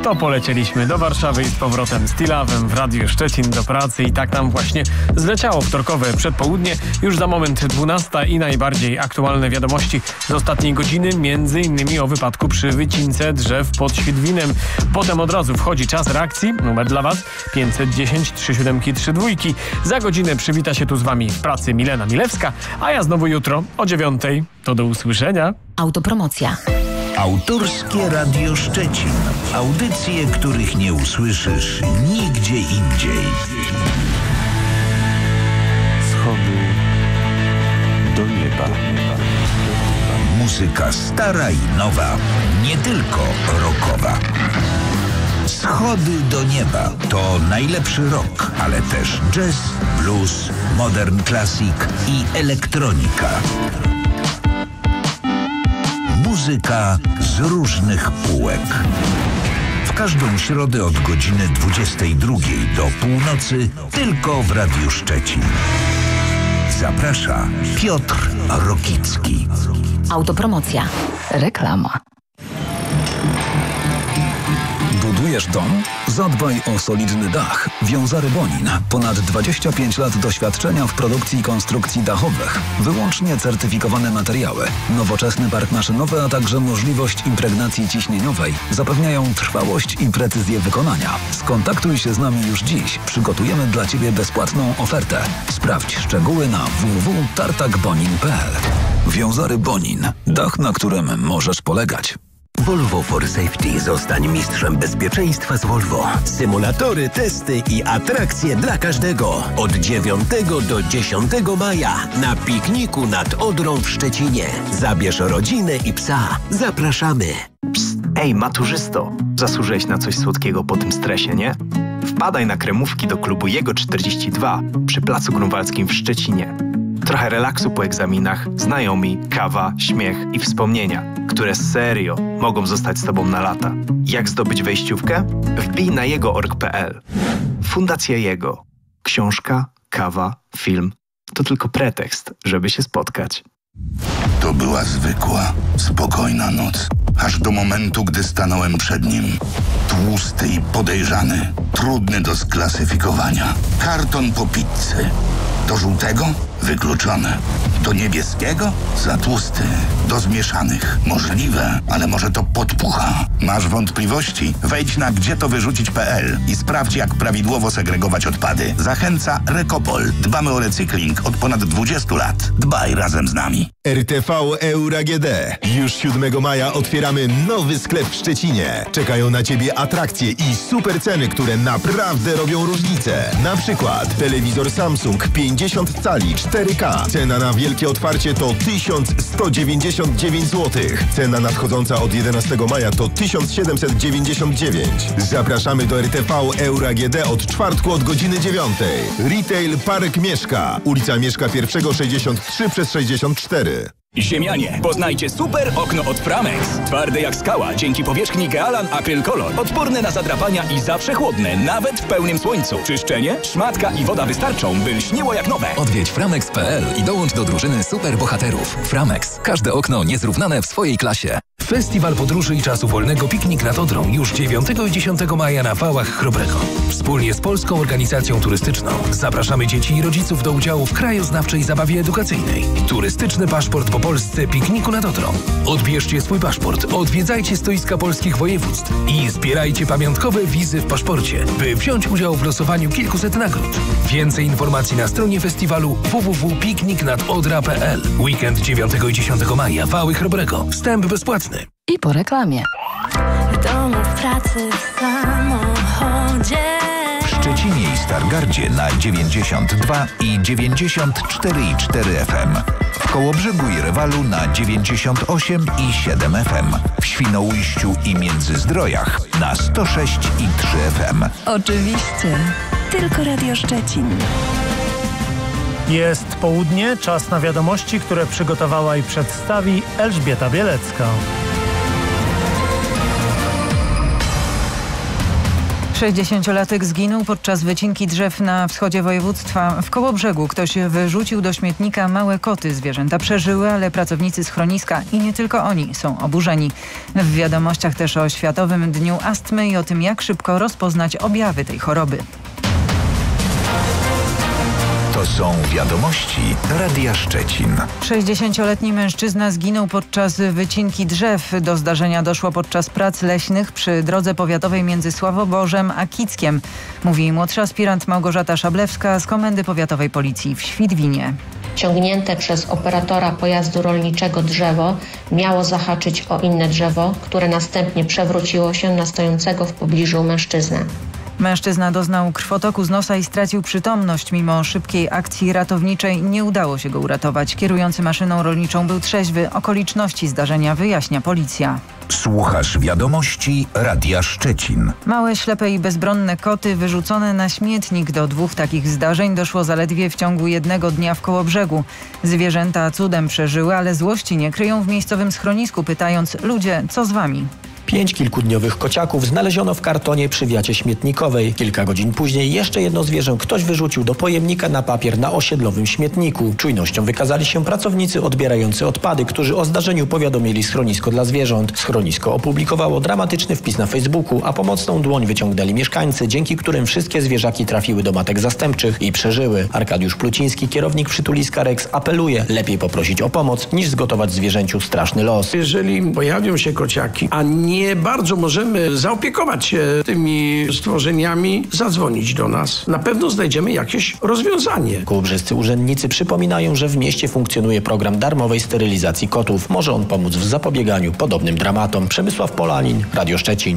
to polecieliśmy do Warszawy i z powrotem z Tilawem w Radiu Szczecin do pracy i tak nam właśnie zleciało wtorkowe przedpołudnie. Już za moment 12 i najbardziej aktualne wiadomości z ostatniej godziny, między innymi o wypadku przy wycince drzew pod Świdwinem. Potem od razu wchodzi czas reakcji. Numer dla Was 510 3732. Za godzinę przywita się tu z Wami w pracy Milena Milewska, a ja znowu jutro o 9. To do usłyszenia. Autopromocja. Autorskie Radio Szczecin. Audycje, których nie usłyszysz nigdzie indziej. Schody do nieba. Muzyka stara i nowa, nie tylko rockowa. Schody do nieba to najlepszy rock, ale też jazz, blues, modern classic i elektronika. Muzyka z różnych półek. W każdą środę od godziny 22 do północy tylko w Radiu Szczecin. Zaprasza Piotr Rokicki. Autopromocja. Reklama. Budujesz dom? Zadbaj o solidny dach. Wiązary Bonin. Ponad 25 lat doświadczenia w produkcji i konstrukcji dachowych. Wyłącznie certyfikowane materiały. Nowoczesny park maszynowy, a także możliwość impregnacji ciśnieniowej zapewniają trwałość i precyzję wykonania. Skontaktuj się z nami już dziś. Przygotujemy dla Ciebie bezpłatną ofertę. Sprawdź szczegóły na www.tartakbonin.pl. Wiązary Bonin. Dach, na którym możesz polegać. Volvo for Safety. Zostań mistrzem bezpieczeństwa z Volvo. Symulatory, testy i atrakcje dla każdego. Od 9 do 10 maja na pikniku nad Odrą w Szczecinie. Zabierz rodzinę i psa. Zapraszamy. Psst, ej maturzysto, zasłużyłeś na coś słodkiego po tym stresie, nie? Wpadaj na kremówki do klubu Jego 42 przy Placu Grunwaldzkim w Szczecinie. Trochę relaksu po egzaminach, znajomi, kawa, śmiech i wspomnienia, które serio mogą zostać z Tobą na lata. Jak zdobyć wejściówkę? Wbij na jego.org.pl. Fundacja Jego. Książka, kawa, film to tylko pretekst, żeby się spotkać. To była zwykła, spokojna noc. Aż do momentu, gdy stanąłem przed nim. Tłusty i podejrzany, trudny do sklasyfikowania. Karton po pizzy. Do żółtego? Wykluczone. Do niebieskiego? Za tłusty. Do zmieszanych? Możliwe, ale może to podpucha. Masz wątpliwości? Wejdź na gdzietowyrzucić.pl i sprawdź, jak prawidłowo segregować odpady. Zachęca Recopol. Dbamy o recykling od ponad 20 lat. Dbaj razem z nami. RTV Euro AGD. Już 7 maja otwieramy nowy sklep w Szczecinie. Czekają na Ciebie atrakcje i super ceny, które naprawdę robią różnicę. Na przykład telewizor Samsung 50 cali 4K. Cena na wielkie otwarcie to 1199 zł. Cena nadchodząca od 11 maja to 1799. Zapraszamy do RTV Euro AGD od czwartku od godziny 9. Retail Park Mieszka. Ulica Mieszka I 63/64. Ziemianie, poznajcie super okno od Framex. Twarde jak skała, dzięki powierzchni Gealan Acryl Color. Odporne na zadrapania i zawsze chłodne, nawet w pełnym słońcu. Czyszczenie, szmatka i woda wystarczą, by lśniło jak nowe. Odwiedź framex.pl i dołącz do drużyny super bohaterów. Framex. Każde okno niezrównane w swojej klasie. Festiwal Podróży i Czasu Wolnego Piknik nad Odrą już 9 i 10 maja na Wałach Chrobrego. Wspólnie z Polską Organizacją Turystyczną zapraszamy dzieci i rodziców do udziału w krajoznawczej zabawie edukacyjnej. Turystyczny paszport po Polsce Pikniku nad Odrą. Odbierzcie swój paszport, odwiedzajcie stoiska polskich województw i zbierajcie pamiątkowe wizy w paszporcie, by wziąć udział w losowaniu kilkuset nagród. Więcej informacji na stronie festiwalu www.pikniknadodra.pl. Weekend 9 i 10 maja Wały Chrobrego. Wstęp bezpłatny. I po reklamie. W domu, w pracy, w samochodzie. W Szczecinie i Stargardzie na 92 i 94,4 FM. W Kołobrzegu i Rewalu na 98 i 7 FM. W Świnoujściu i Międzyzdrojach na 106 i 3 FM. Oczywiście. Tylko Radio Szczecin. Jest południe, czas na wiadomości, które przygotowała i przedstawi Elżbieta Bielecka. 60-latek zginął podczas wycinki drzew na wschodzie województwa. W Kołobrzegu ktoś wyrzucił do śmietnika małe koty. Zwierzęta przeżyły, ale pracownicy schroniska i nie tylko oni są oburzeni. W wiadomościach też o Światowym Dniu Astmy i o tym, jak szybko rozpoznać objawy tej choroby. To są wiadomości Radia Szczecin. 60-letni mężczyzna zginął podczas wycinki drzew. Do zdarzenia doszło podczas prac leśnych przy drodze powiatowej między Sławoborzem a Kickiem. Mówi młodszy aspirant Małgorzata Szablewska z Komendy Powiatowej Policji w Świdwinie. Ciągnięte przez operatora pojazdu rolniczego drzewo miało zahaczyć o inne drzewo, które następnie przewróciło się na stojącego w pobliżu mężczyznę. Mężczyzna doznał krwotoku z nosa i stracił przytomność. Mimo szybkiej akcji ratowniczej nie udało się go uratować. Kierujący maszyną rolniczą był trzeźwy. Okoliczności zdarzenia wyjaśnia policja. Słuchasz wiadomości Radia Szczecin. Małe, ślepe i bezbronne koty wyrzucone na śmietnik. Do 2 takich zdarzeń doszło zaledwie w ciągu jednego dnia w Kołobrzegu. Zwierzęta cudem przeżyły, ale złości nie kryją w miejscowym schronisku, pytając: ludzie, co z wami? 5 kilkudniowych kociaków znaleziono w kartonie przy wiacie śmietnikowej. Kilka godzin później jeszcze jedno zwierzę ktoś wyrzucił do pojemnika na papier na osiedlowym śmietniku. Czujnością wykazali się pracownicy odbierający odpady, którzy o zdarzeniu powiadomili schronisko dla zwierząt. Schronisko opublikowało dramatyczny wpis na Facebooku, a pomocną dłoń wyciągnęli mieszkańcy, dzięki którym wszystkie zwierzaki trafiły do matek zastępczych i przeżyły. Arkadiusz Pluciński, kierownik przytuliska Rex, apeluje: lepiej poprosić o pomoc, niż zgotować zwierzęciu straszny los. Jeżeli pojawią się kociaki, a nie bardzo możemy zaopiekować się tymi stworzeniami, zadzwonić do nas. Na pewno znajdziemy jakieś rozwiązanie. Kołobrzescy urzędnicy przypominają, że w mieście funkcjonuje program darmowej sterylizacji kotów. Może on pomóc w zapobieganiu podobnym dramatom. Przemysław Polanin, Radio Szczecin.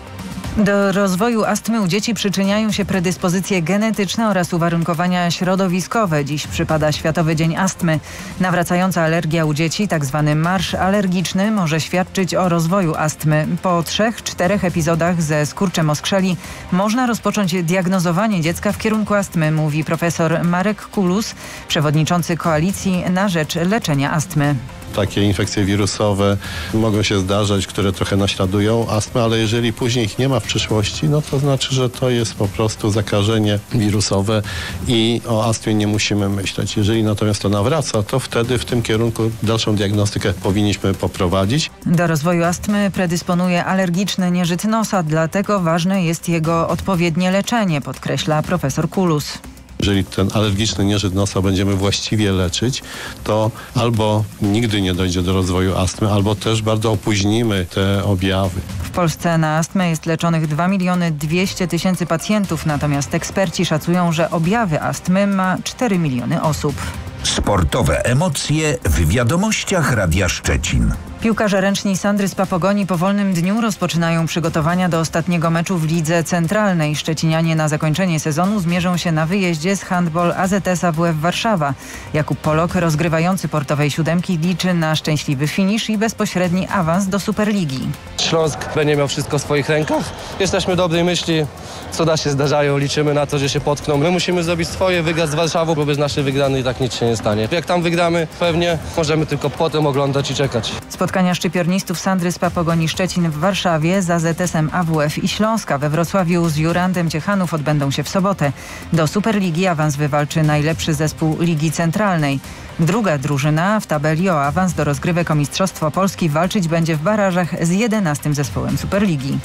Do rozwoju astmy u dzieci przyczyniają się predyspozycje genetyczne oraz uwarunkowania środowiskowe. Dziś przypada Światowy Dzień Astmy. Nawracająca alergia u dzieci, tzw. marsz alergiczny, może świadczyć o rozwoju astmy. Po 3-4 epizodach ze skurczem oskrzeli można rozpocząć diagnozowanie dziecka w kierunku astmy, mówi profesor Marek Kulus, przewodniczący Koalicji na rzecz leczenia astmy. Takie infekcje wirusowe mogą się zdarzać, które trochę naśladują astmę, ale jeżeli później ich nie ma w przyszłości, no to znaczy, że to jest po prostu zakażenie wirusowe i o astmie nie musimy myśleć. Jeżeli natomiast to nawraca, to wtedy w tym kierunku dalszą diagnostykę powinniśmy poprowadzić. Do rozwoju astmy predysponuje alergiczny nieżyt nosa, dlatego ważne jest jego odpowiednie leczenie, podkreśla profesor Kulus. Jeżeli ten alergiczny nieżyt nosa będziemy właściwie leczyć, to albo nigdy nie dojdzie do rozwoju astmy, albo też bardzo opóźnimy te objawy. W Polsce na astmę jest leczonych 2 200 000 pacjentów, natomiast eksperci szacują, że objawy astmy ma 4 miliony osób. Sportowe emocje w wiadomościach Radia Szczecin. Piłkarze ręczni Sandry z Papogoni po wolnym dniu rozpoczynają przygotowania do ostatniego meczu w Lidze Centralnej. Szczecinianie na zakończenie sezonu zmierzą się na wyjeździe z handball AZS AWF Warszawa. Jakub Polok, rozgrywający Portowej Siódemki, liczy na szczęśliwy finisz i bezpośredni awans do Superligi. Śląsk będzie miał wszystko w swoich rękach. Jesteśmy dobrej myśli, cuda się zdarzają, liczymy na to, że się potkną. My musimy zrobić swoje, wygrać z Warszawą, bo bez naszej wygranej i tak nic się nie stanie. Jak tam wygramy, pewnie możemy tylko potem oglądać i czekać. Spotkania szczypiornistów Sandry z Papogoni Szczecin w Warszawie, z AZS-em AWF i Śląska we Wrocławiu z Jurandem Ciechanów odbędą się w sobotę. Do Superligi awans wywalczy najlepszy zespół Ligi Centralnej. Druga drużyna w tabeli o awans do rozgrywek o Mistrzostwo Polski walczyć będzie w barażach z 11. zespołem Superligi.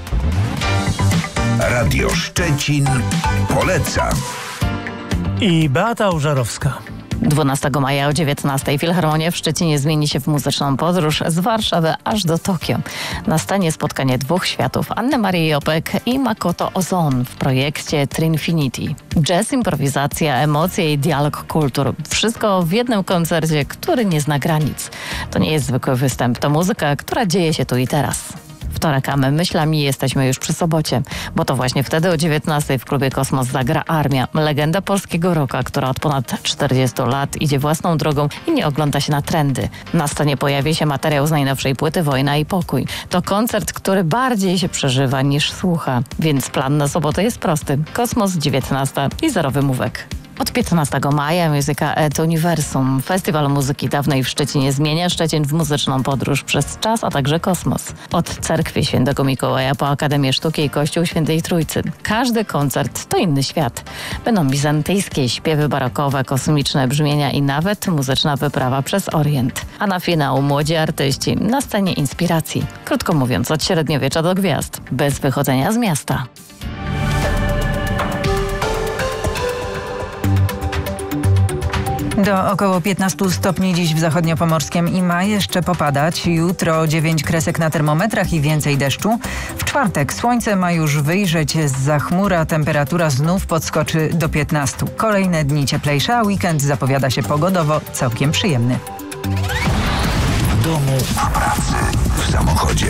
Radio Szczecin poleca. I Beata Użarowska. 12 maja o 19:00 Filharmonia w Szczecinie zmieni się w muzyczną podróż z Warszawy aż do Tokio. Nastanie spotkanie 2 światów: Anny Marii Jopek i Makoto Ozon w projekcie Trinfinity. Jazz, improwizacja, emocje i dialog kultur. Wszystko w jednym koncercie, który nie zna granic. To nie jest zwykły występ, to muzyka, która dzieje się tu i teraz. Wtorek, a my myślami jesteśmy już przy sobocie, bo to właśnie wtedy o 19:00 w klubie Kosmos zagra Armia, legenda polskiego rocka, która od ponad 40 lat idzie własną drogą i nie ogląda się na trendy. Na scenie pojawi się materiał z najnowszej płyty Wojna i pokój. To koncert, który bardziej się przeżywa niż słucha, więc plan na sobotę jest prosty. Kosmos 19:00 i zerowy mówek. Od 15 maja Muzyka et Universum. Festiwal muzyki dawnej w Szczecinie zmienia Szczecin w muzyczną podróż przez czas, a także kosmos. Od Cerkwi Świętego Mikołaja po Akademię Sztuki i Kościół Świętej Trójcy. Każdy koncert to inny świat. Będą bizantyjskie śpiewy barokowe, kosmiczne brzmienia i nawet muzyczna wyprawa przez Orient. A na finał młodzi artyści na scenie inspiracji. Krótko mówiąc, od średniowiecza do gwiazd. Bez wychodzenia z miasta. Do około 15 stopni dziś w zachodniopomorskiem i ma jeszcze popadać. Jutro 9 kresek na termometrach i więcej deszczu. W czwartek słońce ma już wyjrzeć zza chmur, a temperatura znów podskoczy do 15. Kolejne dni cieplejsze, a weekend zapowiada się pogodowo całkiem przyjemny. W domu, w pracy, w samochodzie.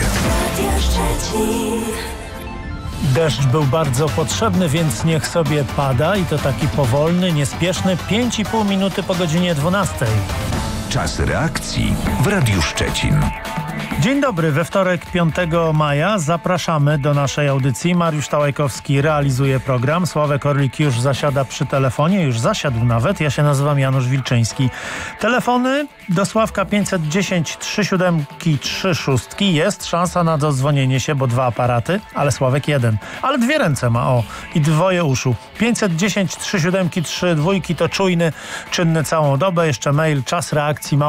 Deszcz był bardzo potrzebny, więc niech sobie pada i to taki powolny, niespieszny, 5,5 minuty po godzinie 12. Czas reakcji w Radiu Szczecin. Dzień dobry, we wtorek 5 maja zapraszamy do naszej audycji. Mariusz Tałajkowski realizuje program. Sławek Orlik już zasiada przy telefonie, już zasiadł nawet. Ja się nazywam Janusz Wilczyński. Telefony do Sławka 510 37 36. Jest szansa na dodzwonienie się, bo 2 aparaty, ale Sławek 1. Ale 2 ręce ma, i 2 uszu. 510 37 32 to czujny, czynny całą dobę. Jeszcze mail czasreakcji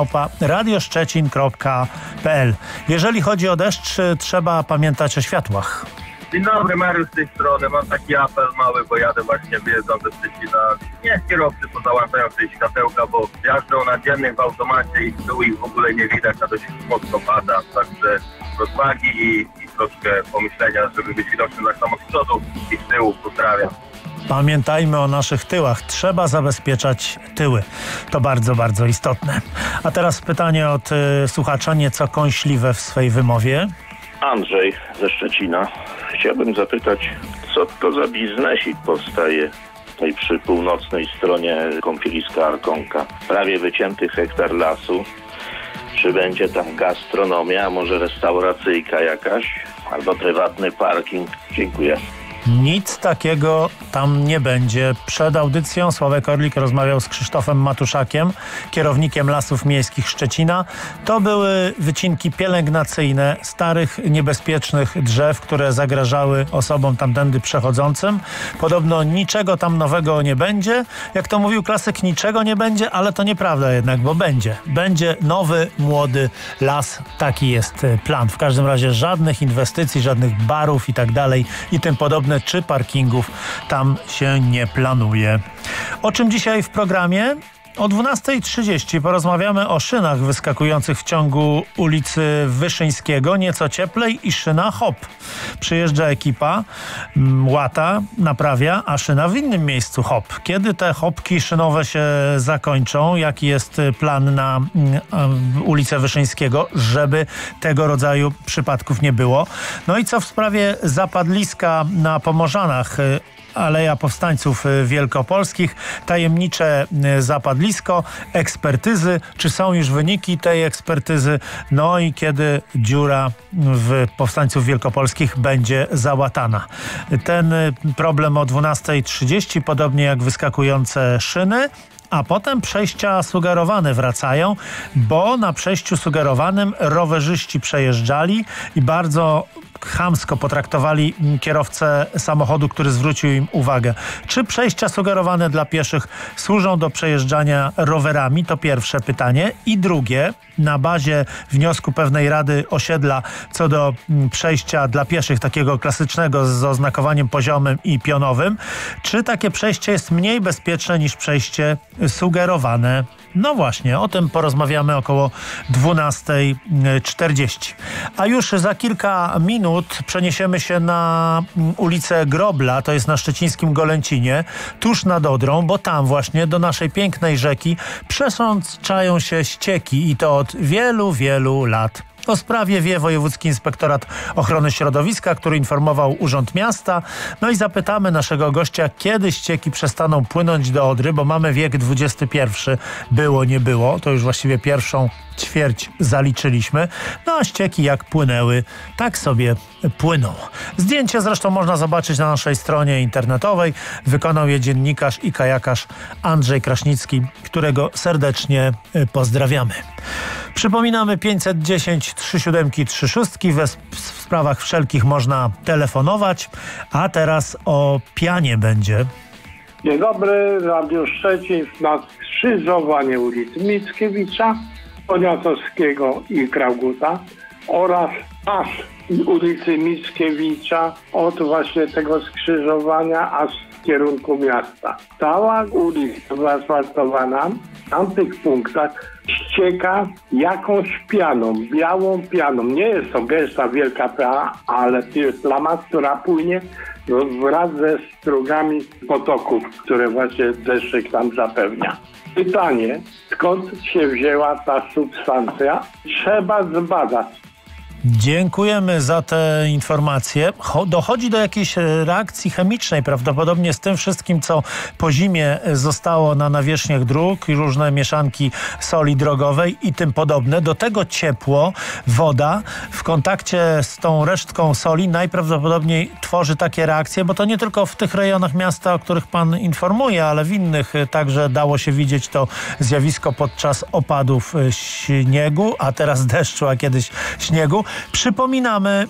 @radioszczecin.pl. Jeżeli chodzi o deszcz, trzeba pamiętać o światłach. Dzień dobry, Mariusz z tej strony. Mam taki apel mały, bo jadę właśnie wyjeżdżam ze Szczecina. Niech kierowcy pozałączają tej światełka, bo jażdżą na dziennych w automacie i z tyłu ich w ogóle nie widać, a dość mocno pada. Także rozwagi i troszkę pomyślenia, żeby być widocznym tak samo z przodu i z tyłu. Pozdrawiam. Pamiętajmy o naszych tyłach. Trzeba zabezpieczać tyły. To bardzo, bardzo istotne. A teraz pytanie od słuchacza, nieco kąśliwe w swej wymowie. Andrzej ze Szczecina. Chciałbym zapytać, co to za biznesik powstaje tutaj przy północnej stronie kąpieliska Arkonka. Prawie wycięty hektar lasu. Czy będzie tam gastronomia, a może restauracyjka jakaś? Albo prywatny parking? Dziękuję. Nic takiego tam nie będzie. Przed audycją Sławek Orlik rozmawiał z Krzysztofem Matuszakiem, kierownikiem Lasów Miejskich Szczecina. To były wycinki pielęgnacyjne starych, niebezpiecznych drzew, które zagrażały osobom tamtędy przechodzącym. Podobno niczego tam nowego nie będzie. Jak to mówił klasyk, niczego nie będzie, ale to nieprawda jednak, bo będzie. Będzie nowy, młody las. Taki jest plan. W każdym razie żadnych inwestycji, żadnych barów i tak dalej i tym podobne, czy parkingów tam się nie planuje. O czym dzisiaj w programie? O 12:30 porozmawiamy o szynach wyskakujących w ciągu ulicy Wyszyńskiego, nieco cieplej, i szyna hop. Przyjeżdża ekipa, łata, naprawia, a szyna w innym miejscu hop. Kiedy te hopki szynowe się zakończą? Jaki jest plan na ulicę Wyszyńskiego, żeby tego rodzaju przypadków nie było? No i co w sprawie zapadliska na Pomorzanach? Aleja Powstańców Wielkopolskich, tajemnicze zapadlisko, ekspertyzy, czy są już wyniki tej ekspertyzy, no i kiedy dziura w Powstańców Wielkopolskich będzie załatana. Ten problem o 12:30, podobnie jak wyskakujące szyny. A potem przejścia sugerowane wracają, bo na przejściu sugerowanym rowerzyści przejeżdżali i bardzo chamsko potraktowali kierowcę samochodu, który zwrócił im uwagę. Czy przejścia sugerowane dla pieszych służą do przejeżdżania rowerami? To pierwsze pytanie. I drugie, na bazie wniosku pewnej rady osiedla co do przejścia dla pieszych, takiego klasycznego z oznakowaniem poziomym i pionowym, czy takie przejście jest mniej bezpieczne niż przejście sugerowane? No właśnie, o tym porozmawiamy około 12:40. A już za kilka minut przeniesiemy się na ulicę Grobla, to jest na szczecińskim Golęcinie, tuż nad Odrą, bo tam właśnie do naszej pięknej rzeki przesączają się ścieki i to od wielu, wielu lat. O sprawie wie Wojewódzki Inspektorat Ochrony Środowiska, który informował Urząd Miasta. No i zapytamy naszego gościa, kiedy ścieki przestaną płynąć do Odry, bo mamy wiek XXI. Było, nie było. To już właściwie pierwszą ćwierć zaliczyliśmy. No a ścieki jak płynęły, tak sobie płyną. Zdjęcie zresztą można zobaczyć na naszej stronie internetowej. Wykonał je dziennikarz i kajakarz Andrzej Kraśnicki, którego serdecznie pozdrawiamy. Przypominamy 510 37 36. W sprawach wszelkich można telefonować. A teraz o pianie będzie. Dzień dobry, Radio Szczecin na skrzyżowanie ulicy Mickiewicza, Poniatowskiego i Krauguta oraz aż ulicy Mickiewicza od właśnie tego skrzyżowania aż w kierunku miasta. Cała ulica zaasfaltowana w tamtych punktach ścieka jakąś pianą, białą pianą. Nie jest to gęsta, wielka plama, ale to jest plama, która płynie wraz ze strugami potoków, które właśnie deszczyk tam zapewnia. Pytanie, skąd się wzięła ta substancja? Trzeba zbadać. Dziękujemy za te informacje. Dochodzi do jakiejś reakcji chemicznej, prawdopodobnie z tym wszystkim, co po zimie zostało na nawierzchniach dróg i różne mieszanki soli drogowej i tym podobne. Do tego ciepło, woda w kontakcie z tą resztką soli najprawdopodobniej tworzy takie reakcje, bo to nie tylko w tych rejonach miasta, o których pan informuje, ale w innych także dało się widzieć to zjawisko podczas opadów śniegu, a teraz deszczu, a kiedyś śniegu. Przypominamy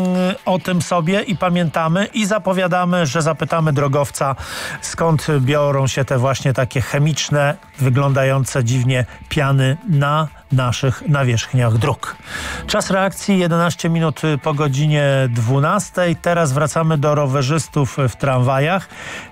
o tym sobie i pamiętamy i zapowiadamy, że zapytamy drogowca, skąd biorą się te właśnie takie chemiczne, wyglądające dziwnie piany na naszych nawierzchniach dróg. Czas reakcji 11 minut po godzinie 12. Teraz wracamy do rowerzystów w tramwajach.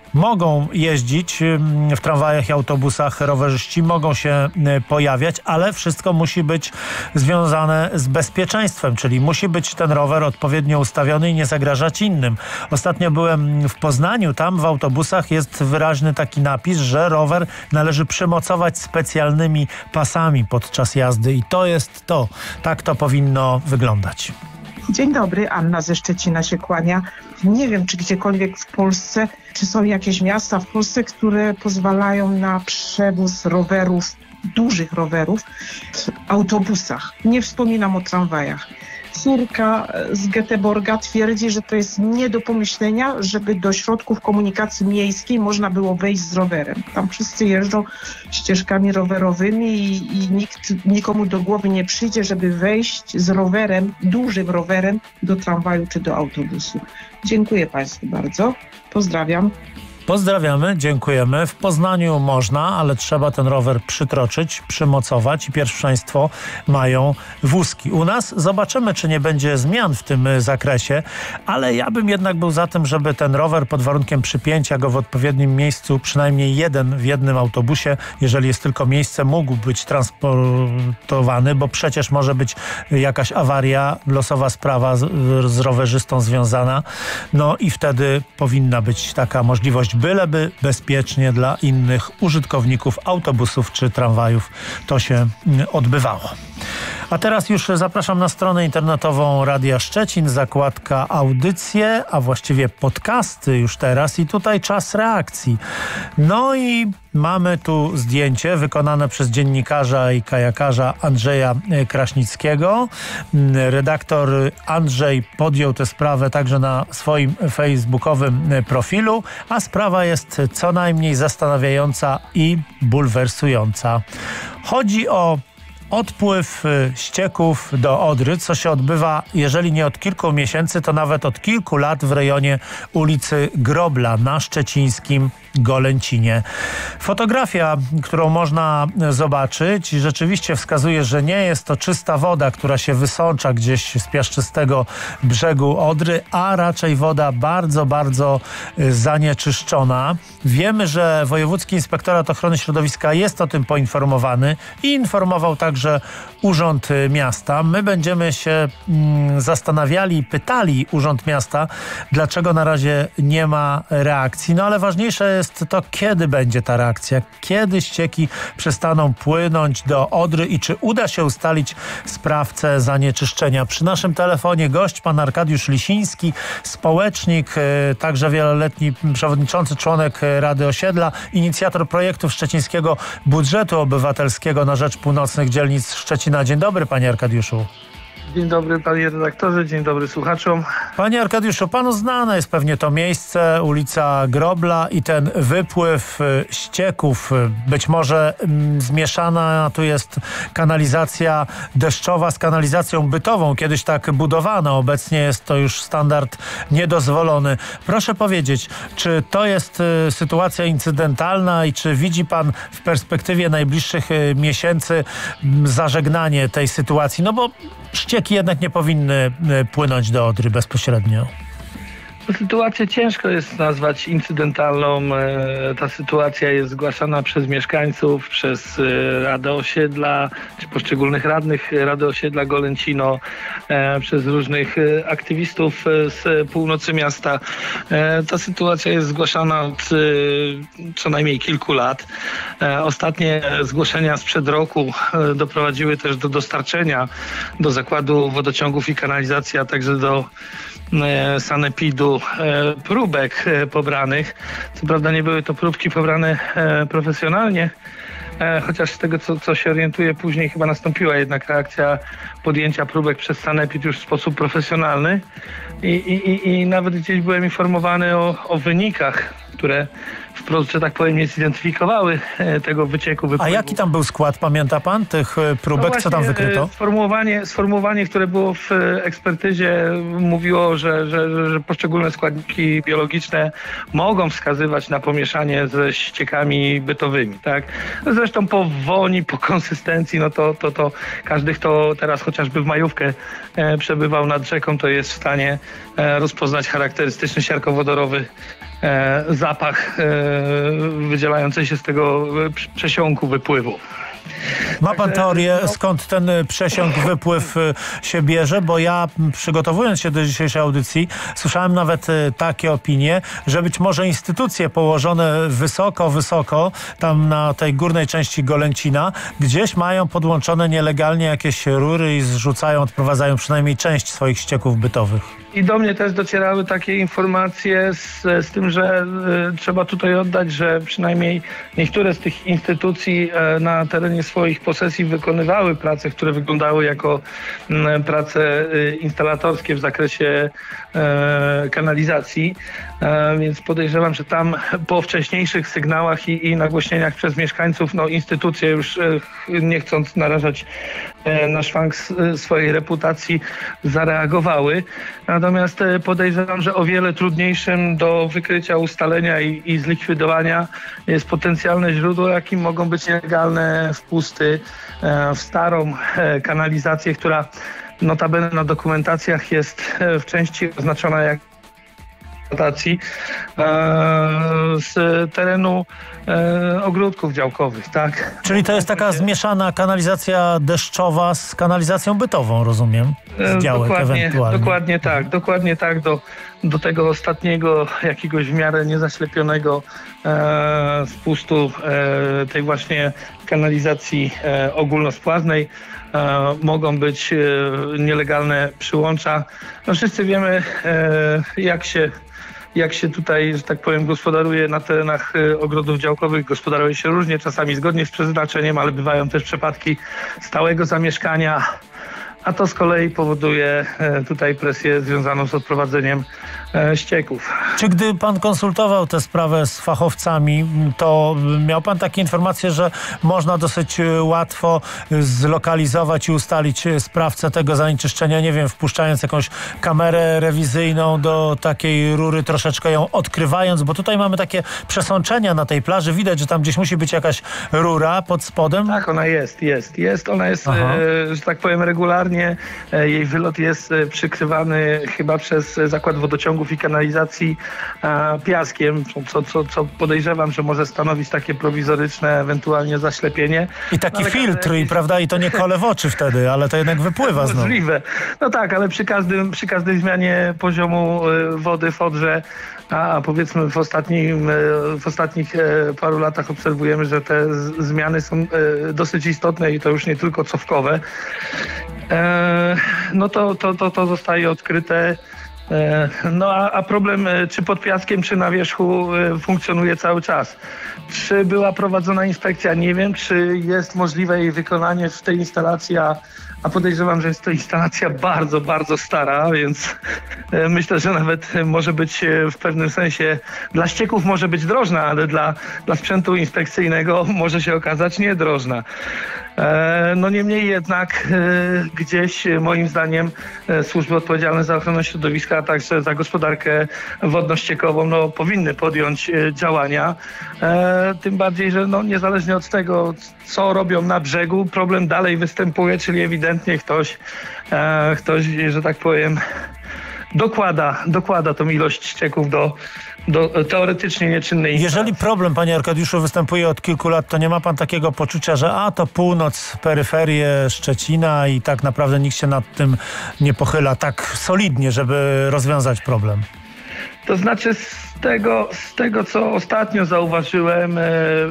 Mogą jeździć w tramwajach i autobusach, rowerzyści mogą się pojawiać, ale wszystko musi być związane z bezpieczeństwem, czyli musi być ten rower odpowiednio ustawiony i nie zagrażać innym. Ostatnio byłem w Poznaniu, tam w autobusach jest wyraźny taki napis, że rower należy przymocować specjalnymi pasami podczas jazdy i to jest to. Tak to powinno wyglądać. Dzień dobry, Anna ze Szczecina się kłania. Nie wiem, czy gdziekolwiek w Polsce, czy są jakieś miasta w Polsce, które pozwalają na przewóz rowerów, dużych rowerów w autobusach. Nie wspominam o tramwajach. Córka z Göteborga twierdzi, że to jest nie do pomyślenia, żeby do środków komunikacji miejskiej można było wejść z rowerem. Tam wszyscy jeżdżą ścieżkami rowerowymi i nikomu do głowy nie przyjdzie, żeby wejść z rowerem, dużym rowerem do tramwaju czy do autobusu. Dziękuję Państwu bardzo. Pozdrawiam. Pozdrawiamy, dziękujemy. W Poznaniu można, ale trzeba ten rower przytroczyć, przymocować i pierwszeństwo mają wózki. U nas zobaczymy, czy nie będzie zmian w tym zakresie, ale ja bym jednak był za tym, żeby ten rower pod warunkiem przypięcia go w odpowiednim miejscu, przynajmniej jeden w jednym autobusie, jeżeli jest tylko miejsce, mógł być transportowany, bo przecież może być jakaś awaria, losowa sprawa z rowerzystą związana. No i wtedy powinna być taka możliwość, byleby bezpiecznie dla innych użytkowników autobusów czy tramwajów to się odbywało. A teraz już zapraszam na stronę internetową Radia Szczecin, zakładka audycje, a właściwie podcasty już teraz i tutaj czas reakcji. No i mamy tu zdjęcie wykonane przez dziennikarza i kajakarza Andrzeja Kraśnickiego. Redaktor Andrzej podjął tę sprawę także na swoim facebookowym profilu, a sprawa jest co najmniej zastanawiająca i bulwersująca. Chodzi o odpływ ścieków do Odry, co się odbywa, jeżeli nie od kilku miesięcy, to nawet od kilku lat w rejonie ulicy Grobla na szczecińskim Golęcinie. Fotografia, którą można zobaczyć, rzeczywiście wskazuje, że nie jest to czysta woda, która się wysącza gdzieś z piaszczystego brzegu Odry, a raczej woda bardzo, bardzo zanieczyszczona. Wiemy, że Wojewódzki Inspektorat Ochrony Środowiska jest o tym poinformowany i informował także Urząd Miasta. My będziemy się zastanawiali i pytali Urząd Miasta, dlaczego na razie nie ma reakcji. No ale ważniejsze jest to, kiedy będzie ta reakcja, kiedy ścieki przestaną płynąć do Odry i czy uda się ustalić sprawcę zanieczyszczenia. Przy naszym telefonie gość, pan Arkadiusz Lisiński, społecznik, także wieloletni przewodniczący, członek Rady Osiedla, inicjator projektu szczecińskiego budżetu obywatelskiego na rzecz północnych dzielnic Szczecina. Dzień dobry, panie Arkadiuszu. Dzień dobry, panie redaktorze, dzień dobry słuchaczom. Panie Arkadiuszu, panu znane jest pewnie to miejsce, ulica Grobla i ten wypływ ścieków. Być może zmieszana tu jest kanalizacja deszczowa z kanalizacją bytową. Kiedyś tak budowano, obecnie jest to już standard niedozwolony. Proszę powiedzieć, czy to jest sytuacja incydentalna i czy widzi pan w perspektywie najbliższych miesięcy zażegnanie tej sytuacji? No bo ścieki jednak nie powinny płynąć do Odry bezpośrednio. Sytuację ciężko jest nazwać incydentalną. Ta sytuacja jest zgłaszana przez mieszkańców, przez Radę Osiedla, czy poszczególnych radnych Rady Osiedla Golęcino, przez różnych aktywistów z północy miasta. Ta sytuacja jest zgłaszana od co najmniej kilku lat. Ostatnie zgłoszenia sprzed roku doprowadziły też do dostarczenia do Zakładu Wodociągów i Kanalizacji, a także do sanepidu próbek pobranych. Co prawda nie były to próbki pobrane profesjonalnie, chociaż z tego co się orientuję, później chyba nastąpiła jednak reakcja podjęcia próbek przez sanepid już w sposób profesjonalny i nawet gdzieś byłem informowany o wynikach, które wprost, że tak powiem, nie zidentyfikowały tego wypływu. A jaki tam był skład, pamięta pan, tych próbek, co tam wykryto? Sformułowanie, które było w ekspertyzie, mówiło, że poszczególne składniki biologiczne mogą wskazywać na pomieszanie ze ściekami bytowymi, tak? Zresztą po woni, po konsystencji, no to każdy, kto teraz chociażby w majówkę przebywał nad rzeką, to jest w stanie rozpoznać charakterystyczny siarkowodorowy zapach wydzielający się z tego przesiąku wypływu. Ma pan teorię, skąd ten przesiąk, wypływ się bierze? Bo ja, przygotowując się do dzisiejszej audycji, słyszałem nawet takie opinie, że być może instytucje położone wysoko, tam na tej górnej części Golęcina, gdzieś mają podłączone nielegalnie jakieś rury i zrzucają, odprowadzają przynajmniej część swoich ścieków bytowych. I do mnie też docierały takie informacje z tym, że trzeba tutaj oddać, że przynajmniej niektóre z tych instytucji na terenie swoich posesji wykonywały prace, które wyglądały jako prace instalatorskie w zakresie kanalizacji, więc podejrzewam, że tam po wcześniejszych sygnałach i nagłośnieniach przez mieszkańców, instytucje już nie chcąc narażać na szwank swojej reputacji zareagowały. Natomiast podejrzewam, że o wiele trudniejszym do wykrycia, ustalenia i zlikwidowania jest potencjalne źródło, jakim mogą być nielegalne wpusty w starą kanalizację, która notabene na dokumentacjach jest w części oznaczona jak z terenu ogródków działkowych, tak? Czyli to jest taka zmieszana kanalizacja deszczowa z kanalizacją bytową, rozumiem? Z działek ewentualnie. Dokładnie tak. Do tego ostatniego, jakiegoś w miarę niezaślepionego spustu tej właśnie kanalizacji ogólnospławnej mogą być nielegalne przyłącza. Wszyscy wiemy, jak się tutaj, że tak powiem, gospodaruje na terenach ogrodów działkowych. Gospodaruje się różnie, czasami zgodnie z przeznaczeniem, ale bywają też przypadki stałego zamieszkania, a to z kolei powoduje tutaj presję związaną z odprowadzeniem ścieków. Czy gdy pan konsultował tę sprawę z fachowcami, to miał pan takie informacje, że można dosyć łatwo zlokalizować i ustalić sprawcę tego zanieczyszczenia, nie wiem, wpuszczając jakąś kamerę rewizyjną do takiej rury, troszeczkę ją odkrywając, bo tutaj mamy takie przesączenia na tej plaży, widać, że tam gdzieś musi być jakaś rura pod spodem? Tak, ona jest. Ona jest, że tak powiem, regularnie regularnie. Jej wylot jest przykrywany chyba przez Zakład Wodociągów i Kanalizacji piaskiem, co podejrzewam, że może stanowić takie prowizoryczne ewentualnie zaślepienie. I taki filtr, prawda? I to nie kole w oczy wtedy, ale to jednak wypływa znowu. Możliwe. No tak, ale przy każdej zmianie poziomu wody w Odrze, a powiedzmy w ostatnich paru latach obserwujemy, że te zmiany są dosyć istotne i to już nie tylko cofkowe, no to zostaje odkryte. No a problem czy pod piaskiem, czy na wierzchu funkcjonuje cały czas. Czy była prowadzona inspekcja? Nie wiem. Czy jest możliwe jej wykonanie w tej instalacji, a podejrzewam, że jest to instalacja bardzo, bardzo stara, więc myślę, że nawet może być w pewnym sensie dla ścieków może być drożna, ale dla sprzętu inspekcyjnego może się okazać niedrożna. No niemniej jednak gdzieś moim zdaniem służby odpowiedzialne za ochronę środowiska, a także za gospodarkę wodno-ściekową powinny podjąć działania. Tym bardziej, że niezależnie od tego, co robią na brzegu, problem dalej występuje, czyli ewidentnie ktoś, że tak powiem, dokłada tą ilość ścieków do teoretycznie nieczynnej instalacji. Jeżeli problem, panie Arkadiuszu, występuje od kilku lat, to nie ma pan takiego poczucia, że to północ, peryferie Szczecina i tak naprawdę nikt się nad tym nie pochyla tak solidnie, żeby rozwiązać problem? To znaczy z tego, co ostatnio zauważyłem,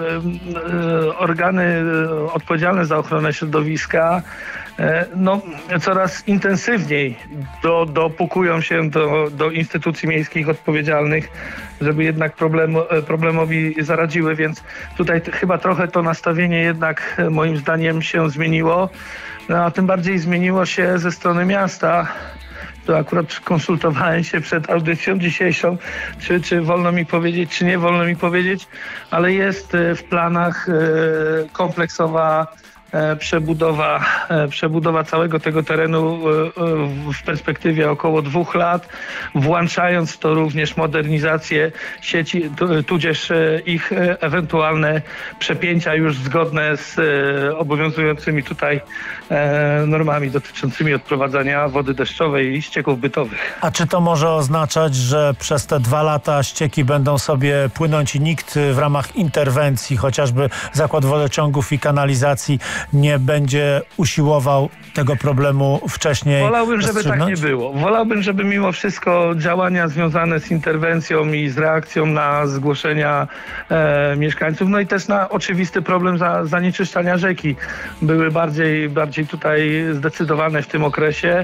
organy odpowiedzialne za ochronę środowiska coraz intensywniej dokują się do instytucji miejskich odpowiedzialnych, żeby jednak problemowi zaradziły, więc tutaj chyba trochę to nastawienie jednak moim zdaniem się zmieniło, a tym bardziej zmieniło się ze strony miasta. To akurat konsultowałem się przed audycją dzisiejszą, czy wolno mi powiedzieć, czy nie wolno mi powiedzieć, ale jest w planach kompleksowa przebudowa całego tego terenu w perspektywie około 2 lat, włączając w to również modernizację sieci, tudzież ich ewentualne przepięcia już zgodne z obowiązującymi tutaj normami dotyczącymi odprowadzania wody deszczowej i ścieków bytowych. A czy to może oznaczać, że przez te 2 lata ścieki będą sobie płynąć i nikt w ramach interwencji, chociażby Zakład Wodociągów i Kanalizacji, nie będzie usiłował tego problemu wcześniej? Wolałbym, żeby tak nie było. Wolałbym, żeby mimo wszystko działania związane z interwencją i z reakcją na zgłoszenia mieszkańców, no i też na oczywisty problem zanieczyszczania rzeki były bardziej tutaj zdecydowane w tym okresie.